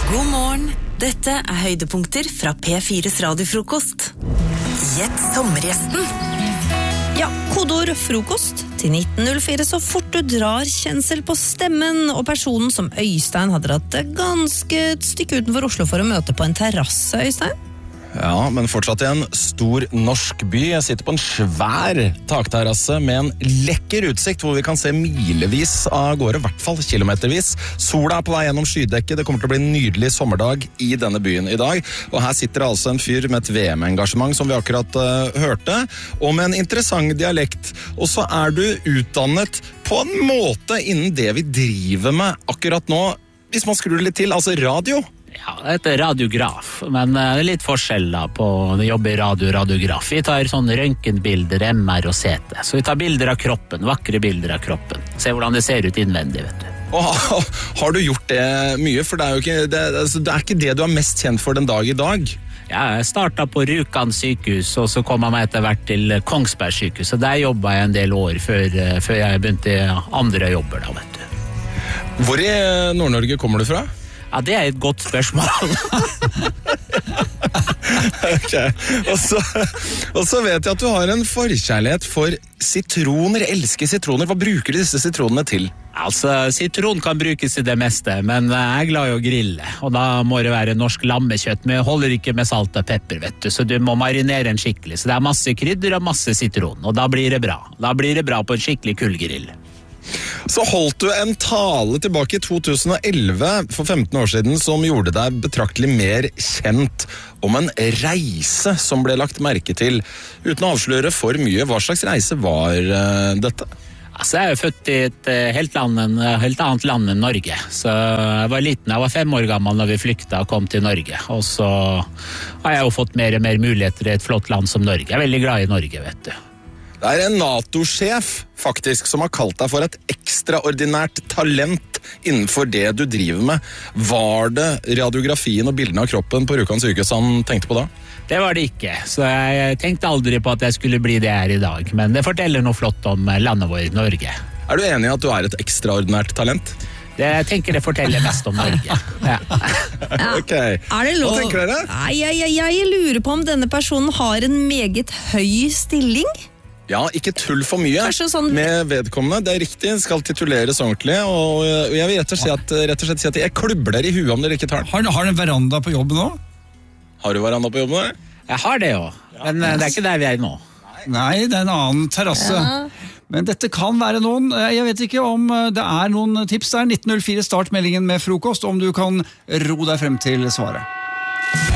God morgen, dette høydepunkter fra P4's radiofrokost. Gjett sommergjesten. Ja, kodeord frokost til 1904 så fort du drar kjensel på stemmen, og personen som Øystein hadde dratt ganske et stykke utenfor Oslo for å møte på en terrasse, Øystein. Ja, men fortsatt i en stor norsk by. Jeg sitter på en svær takterrasse med en lekker utsikt hvor vi kan se milevis av gårde, i hvert fall kilometervis. Sola på vei gjennom skydekket. Det kommer til å bli en nydelig sommerdag i denne byen i dag. Og her sitter det altså en fyr med et VM-engasjement som vi akkurat hørte, og med en interessant dialekt. Og så er du utdannet på en måte innen det vi driver med akkurat nå, hvis man skrur det litt til, altså radio. Ja, det er radiograf, men det er litt forskjell da på å jobbe i radiograf. Vi tar sånne røntgenbilder, MR og CT, så vi tar bilder av kroppen, vakre bilder av kroppen. Se hvordan det ser ut innvendig, vet du. Og har du gjort det mye? For det er jo ikke det er ikke det du er mest kjent for den dag i dag. Ja, jeg startet på Rjukan sykehus, og så kom jeg meg etter hvert til Kongsberg sykehus, og der jobbet jeg en del år før jeg begynte i andre jobber da, vet du. Hvor i Nord-Norge kommer du fra? Ja, det er et godt spørsmål. Okay. Og så vet jeg at du har en forkjærlighet for sitroner. Elsker sitroner. Hva bruker du disse sitronene til? Altså, sitron kan brukes i det meste, men jeg er glad i å grille. Og da må det være norsk lammekjøtt, men jeg holder ikke med salt og pepper, vet du. Så du må marinere en skikkelig. Så det er masse krydder og masse sitron, og da blir det bra. Da blir det bra på en skikkelig kullgrill. Så holdt du en tale tilbake i 2011, for 15 år siden, som gjorde deg betraktelig mer kjent om en reise som ble lagt merke til. Uten å avsløre for mye, hva slags reise var dette? Altså, jeg er født i et helt annet land enn Norge. Så jeg var liten, jeg var 5 år gammel når vi flykta og kom til Norge. Og så har jeg jo fått mer og mer muligheter i et flott land som Norge. Jeg er veldig glad i Norge, vet du. Det er en NATO-sjef faktisk som har kalt deg for et ekstraordinært talent innenfor det du driver med. Var det radiografien og bildene av kroppen på Rjukan sykehus han tenkte på da? Det var det ikke, så jeg tenkte aldri på at jeg skulle bli det jeg er i dag. Men det forteller noe flott om landet vårt, Norge. Er du enig i at du er et ekstraordinært talent? Jeg tenker det forteller mest om Norge. Ja. Ok. Er det lov? Hva tenker dere? Nei, jeg lurer på om denne personen har en meget høy stilling. Ja, ikke tull for mye Sånn... med vedkommende. Det er riktig, skal tituleres ordentlig. Og jeg vil rett og slett si at jeg klubber dere i huet om dere ikke tar den. Har du en veranda på jobben nå? Har du veranda på jobben? Jeg har det jo, men det er ikke der vi er nå. Nei, det er en annen terrasse. Ja. Men dette kan være noen. Jeg vet ikke om det er noen tips der. 1904 start meldingen med frokost, om du kan ro deg frem til svaret.